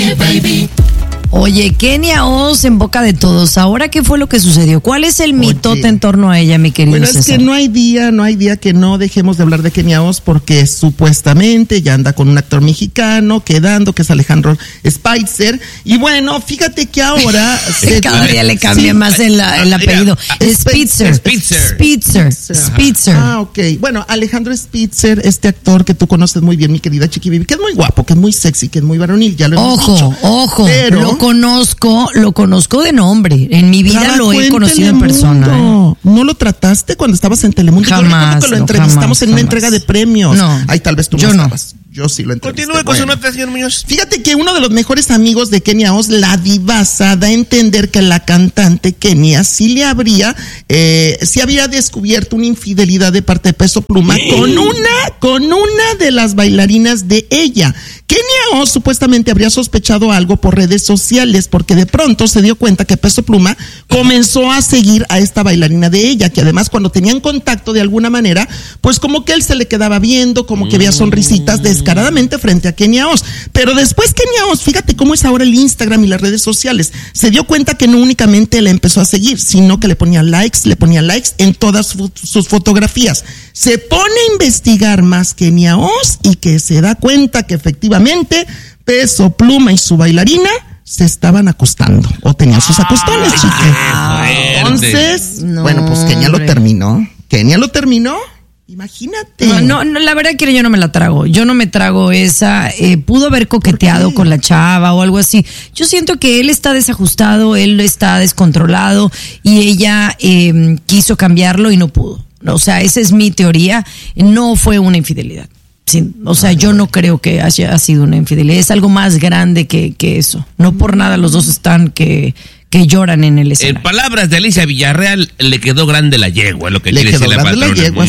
baby. Oye, Kenia Oz en boca de todos. ¿Ahora qué fue lo que sucedió? ¿Cuál es el mitote en torno a ella, mi querido Bueno, César? es que no hay día que no dejemos de hablar de Kenia Oz, porque supuestamente ya anda con un actor mexicano, quedando, que es Alejandro Spitzer. Y bueno, fíjate que ahora... Cada día le cambia más el apellido. Spitzer. Ah, ok. Bueno, Alejandro Spitzer, este actor que tú conoces muy bien, mi querida Chiqui Baby, que es muy guapo, que es muy sexy, que es muy varonil, ya lo hemos dicho. Ojo, pero lo conozco de nombre. En mi vida lo he conocido en persona. ¿No lo trataste cuando estabas en Telemundo? Jamás. Yo recuerdo que lo entrevistamos en una entrega de premios. No. Ay, tal vez tú no estabas. Yo sí lo entrevisté. Continúe con su nota, señor Muñoz. Fíjate que uno de los mejores amigos de Kenia Oz, la divaza, da a entender que la cantante Kenia sí había descubierto una infidelidad de parte de Peso Pluma con una de las bailarinas de ella. Kenia Oz supuestamente habría sospechado algo por redes sociales, porque de pronto se dio cuenta que Peso Pluma comenzó a seguir a esta bailarina de ella, que además cuando tenían contacto de alguna manera, pues como que él se le quedaba viendo, como que veía sonrisitas descaradamente frente a Kenia Oz. Pero después Kenia Oz, fíjate cómo es ahora el Instagram y las redes sociales, se dio cuenta que no únicamente la empezó a seguir, sino que le ponía likes en todas sus fotografías. Se pone a investigar más Kenia Oz y que se da cuenta que efectivamente Peso Pluma y su bailarina se estaban acostando o tenían sus acostones, chica. Entonces, bueno, pues Kenia lo terminó. Imagínate. No, la verdad que yo no me la trago. Yo no me trago esa. Pudo haber coqueteado con la chava o algo así. Yo siento que él está desajustado, él está descontrolado y ella quiso cambiarlo y no pudo. O sea, esa es mi teoría. No fue una infidelidad. Yo no creo que haya sido una infidelidad. Es algo más grande que eso. No por nada los dos están que lloran en el escenario. En palabras de Alicia Villarreal, le quedó grande la yegua, lo que le quiere quedó decir la grande patrona. La yegua,